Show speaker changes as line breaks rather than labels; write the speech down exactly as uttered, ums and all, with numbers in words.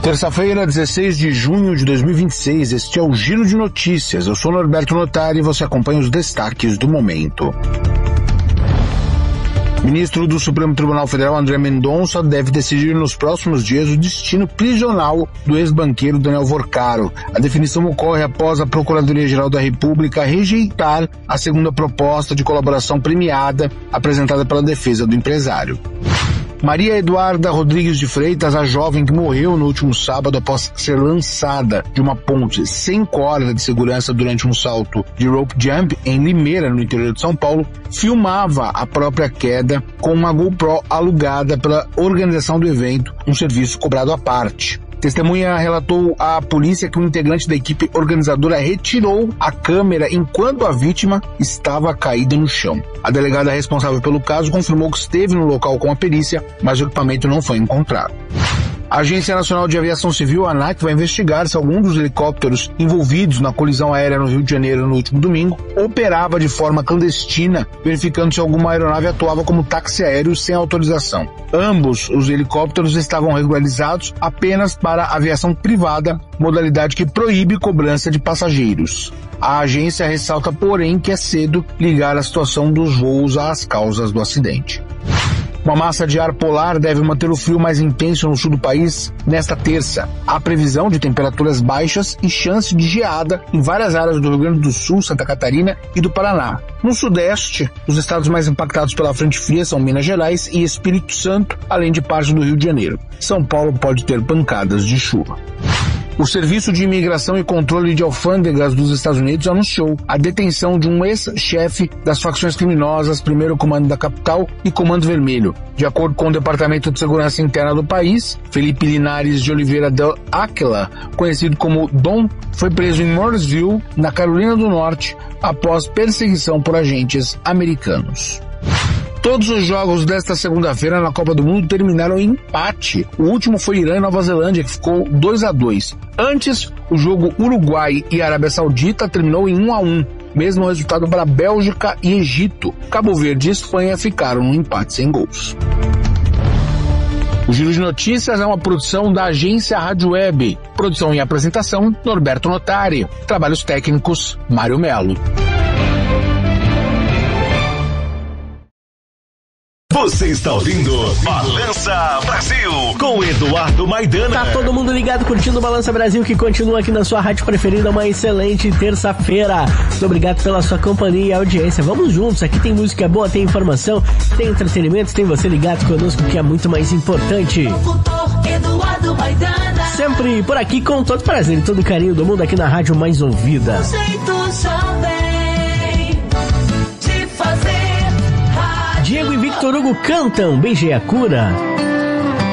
Terça-feira, dezesseis de junho de dois mil e vinte e seis, este é o Giro de Notícias. Eu sou Norberto Notari e você acompanha os destaques do momento. Ministro do Supremo Tribunal Federal, André Mendonça, deve decidir nos próximos dias o destino prisional do ex-banqueiro Daniel Vorcaro. A definição ocorre após a Procuradoria-Geral da República rejeitar a segunda proposta de colaboração premiada apresentada pela defesa do empresário. Maria Eduarda Rodrigues de Freitas, a jovem que morreu no último sábado após ser lançada de uma ponte sem corda de segurança durante um salto de rope jump em Limeira, no interior de São Paulo, filmava a própria queda com uma GoPro alugada pela organização do evento, um serviço cobrado à parte. Testemunha relatou à polícia que um integrante da equipe organizadora retirou a câmera enquanto a vítima estava caída no chão. A delegada responsável pelo caso confirmou que esteve no local com a perícia, mas o equipamento não foi encontrado. A Agência Nacional de Aviação Civil, a ANAC, vai investigar se algum dos helicópteros envolvidos na colisão aérea no Rio de Janeiro no último domingo operava de forma clandestina, verificando se alguma aeronave atuava como táxi aéreo sem autorização. Ambos os helicópteros estavam regularizados apenas para aviação privada, modalidade que proíbe cobrança de passageiros. A agência ressalta, porém, que é cedo ligar a situação dos voos às causas do acidente. Uma massa de ar polar deve manter o frio mais intenso no sul do país nesta terça. Há previsão de temperaturas baixas e chance de geada em várias áreas do Rio Grande do Sul, Santa Catarina e do Paraná. No sudeste, os estados mais impactados pela frente fria são Minas Gerais e Espírito Santo, além de parte do Rio de Janeiro. São Paulo pode ter pancadas de chuva. O Serviço de Imigração e Controle de Alfândegas dos Estados Unidos anunciou a detenção de um ex-chefe das facções criminosas Primeiro Comando da Capital e Comando Vermelho. De acordo com o Departamento de Segurança Interna do país, Felipe Linares de Oliveira del Áquila, conhecido como Dom, foi preso em Mooresville, na Carolina do Norte, após perseguição por agentes americanos. Todos os jogos desta segunda-feira na Copa do Mundo terminaram em empate. O último foi Irã e Nova Zelândia, que ficou dois a dois. Antes, o jogo Uruguai e Arábia Saudita terminou em um a um. Mesmo resultado para Bélgica e Egito. Cabo Verde e Espanha ficaram no empate sem gols. O Giro de Notícias é uma produção da agência Rádio Web. Produção e apresentação, Norberto Notari. Trabalhos técnicos, Mário Melo.
Você está ouvindo Balança Brasil com Eduardo Maidana.
Tá todo mundo ligado curtindo o Balança Brasil, que continua aqui na sua rádio preferida. Uma excelente terça-feira. Muito obrigado pela sua companhia e audiência. Vamos juntos, aqui tem música boa, tem informação, tem entretenimento, tem você ligado conosco, que é muito mais importante. Eduardo Maidana. Sempre por aqui com todo prazer e todo carinho do mundo, aqui na rádio mais ouvida. Diego e Victor Hugo cantam Beijei a Cura.